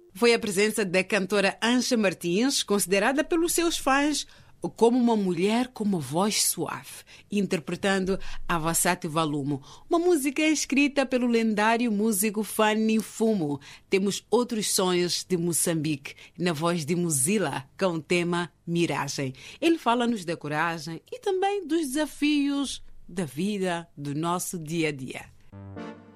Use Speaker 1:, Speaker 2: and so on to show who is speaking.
Speaker 1: Foi a presença da cantora Anja Martins, considerada pelos seus fãs como uma mulher com uma voz suave, interpretando Avasate Valumo, uma música escrita pelo lendário músico Fanny Fumo. Temos Outros Sonhos de Moçambique, na voz de Mozilla, com o tema Miragem. Ele fala-nos da coragem e também dos desafios da vida, do nosso dia a dia.